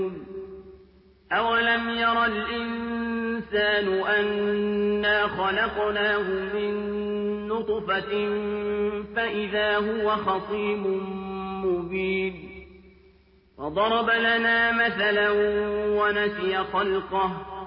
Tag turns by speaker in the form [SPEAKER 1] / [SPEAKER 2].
[SPEAKER 1] أَوَلَمْ يَرَ الْإِنسَانُ أَنَّا خَلَقْنَاهُ مِن نُّطْفَةٍ فَإِذَا هُوَ خَصِيمٌ مُّبِينٌ وَضَرَبَ لَنَا مَثَلًا وَنَسِيَ خَلْقَهُ